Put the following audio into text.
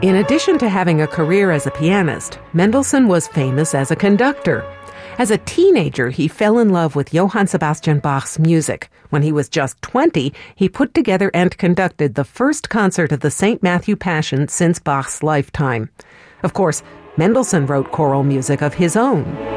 In addition to having a career as a pianist, Mendelssohn was famous as a conductor. As a teenager, he fell in love with Johann Sebastian Bach's music. When he was just 20, he put together and conducted the first concert of the St. Matthew Passion since Bach's lifetime. Of course, Mendelssohn wrote choral music of his own.